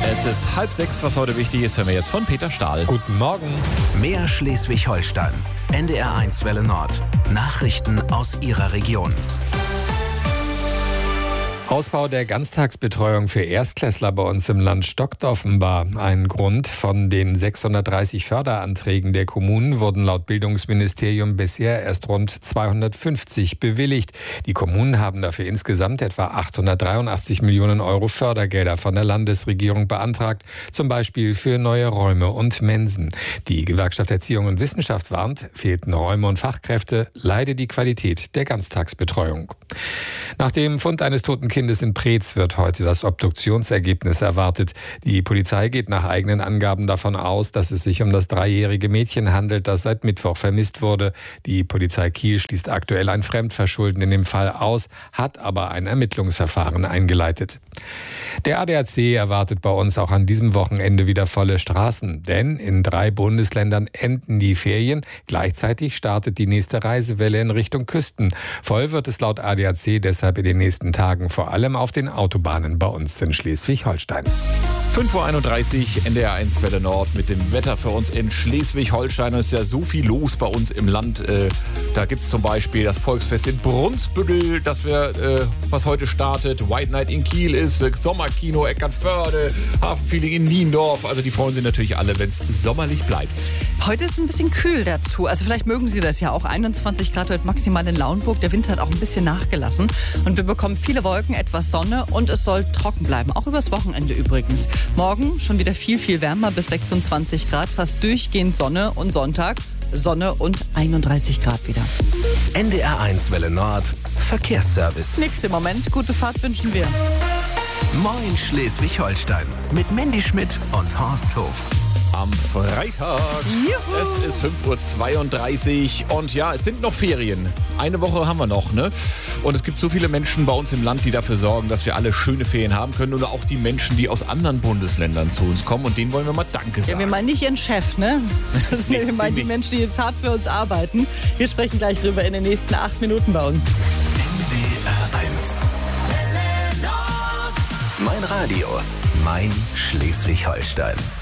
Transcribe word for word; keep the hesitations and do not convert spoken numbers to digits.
Es ist halb sechs, was heute wichtig ist, hören wir jetzt von Peter Stahl. Guten Morgen. Mehr Schleswig-Holstein. N D R eins Welle Nord. Nachrichten aus Ihrer Region. Ausbau der Ganztagsbetreuung für Erstklässler bei uns im Land stockt offenbar. Ein Grund: von den sechshundertdreißig Förderanträgen der Kommunen wurden laut Bildungsministerium bisher erst rund zweihundertfünfzig bewilligt. Die Kommunen haben dafür insgesamt etwa achthundertdreiundachtzig Millionen Euro Fördergelder von der Landesregierung beantragt, zum Beispiel für neue Räume und Mensen. Die Gewerkschaft Erziehung und Wissenschaft warnt, fehlten Räume und Fachkräfte, leide die Qualität der Ganztagsbetreuung. Nach dem Fund eines toten Kindes in Preetz wird heute das Obduktionsergebnis erwartet. Die Polizei geht nach eigenen Angaben davon aus, dass es sich um das dreijährige Mädchen handelt, das seit Mittwoch vermisst wurde. Die Polizei Kiel schließt aktuell ein Fremdverschulden in dem Fall aus, hat aber ein Ermittlungsverfahren eingeleitet. Der A D A C erwartet bei uns auch an diesem Wochenende wieder volle Straßen, denn in drei Bundesländern enden die Ferien. Gleichzeitig startet die nächste Reisewelle in Richtung Küsten. Voll wird es laut A D A C deshalb in den nächsten Tagen vor allem auf den Autobahnen bei uns in Schleswig-Holstein. fünf Uhr einunddreißig, N D R eins Welle Nord mit dem Wetter für uns in Schleswig-Holstein. Es ist ja so viel los bei uns im Land. Äh, da gibt es zum Beispiel das Volksfest in Brunsbüttel, das wir, äh, was heute startet. White Night in Kiel ist, äh, Sommerkino Eckernförde, Hafenfeeling in Niendorf. Also die freuen sich natürlich alle, wenn es sommerlich bleibt. Heute ist es ein bisschen kühl dazu. Also vielleicht mögen Sie das ja auch. einundzwanzig Grad heute maximal in Lauenburg. Der Wind hat auch ein bisschen nachgelassen. Und wir bekommen viele Wolken, etwas Sonne und es soll trocken bleiben. Auch übers Wochenende übrigens. Morgen schon wieder viel, viel wärmer bis sechsundzwanzig Grad. Fast durchgehend Sonne und Sonntag Sonne und einunddreißig Grad wieder. N D R eins Welle Nord. Verkehrsservice. Nix im Moment. Gute Fahrt wünschen wir. Moin Schleswig-Holstein. Mit Mandy Schmidt und Horst Hof. Am Freitag. Juhu. Es ist fünf Uhr zweiunddreißig und ja, es sind noch Ferien. Eine Woche haben wir noch, ne? Und es gibt so viele Menschen bei uns im Land, die dafür sorgen, dass wir alle schöne Ferien haben können. Oder auch die Menschen, die aus anderen Bundesländern zu uns kommen. Und denen wollen wir mal Danke sagen. Ja, wir meinen nicht Ihren Chef, ne? Nee, wir meinen die nee. Menschen, die jetzt hart für uns arbeiten. Wir sprechen gleich drüber in den nächsten acht Minuten bei uns. N D R eins. Mein Radio. Mein Schleswig-Holstein.